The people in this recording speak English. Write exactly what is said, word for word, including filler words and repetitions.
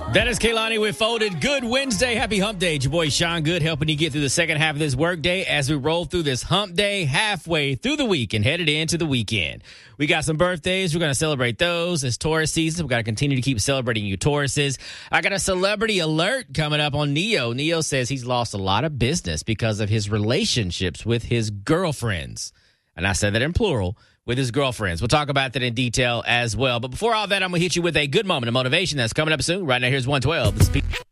That is Kaylani with Folded. Good Wednesday. Happy hump day. It's your boy Sean Good helping you get through the second half of this workday as we roll through this hump day halfway through the week and headed into the weekend. We got some birthdays. We're going to celebrate those. It's Taurus season. We've got to continue to keep celebrating you Tauruses. I got a celebrity alert coming up on Neo. Neo says he's lost a lot of business because of his relationships with his girlfriends. And I said that in plural. With his girlfriends. We'll talk about that in detail as well. But before all that, I'm going to hit you with a good moment of motivation that's coming up soon. Right now, here's one twelve. This is P-